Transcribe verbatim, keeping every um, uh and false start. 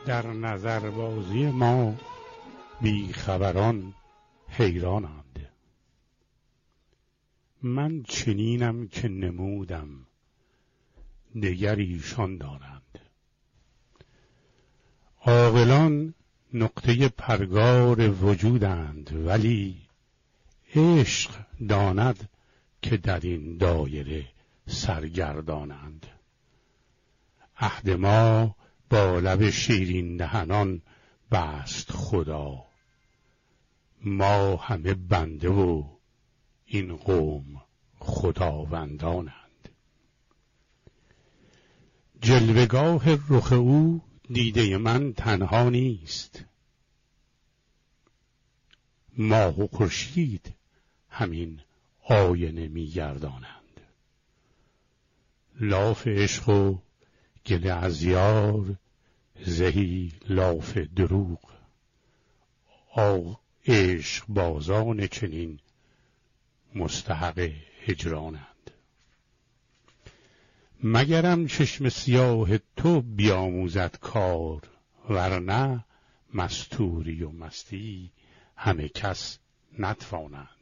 در نظربازی ما بیخبران حیرانند. من چنینم که نمودم دگر ایشان دانند. عاقلان نقطه پرگار وجودند، ولی عشق داند که در این دایره سرگردانند. عهد ما با لب شیرین دهنان بست خدا، ما همه بنده و این قوم خداوندانند. جلوه‌گاه رخ او دیده من تنها نیست، ماه و خورشید همین آینه می‌گردانند. لاف عشق و گله از یار زهی لاف دروغ، آه عشق بازان چنین مستحق هجرانند. مگرم چشم سیاه تو بیاموزد کار، ورنه مستوری و مستی همه کس نتوانند.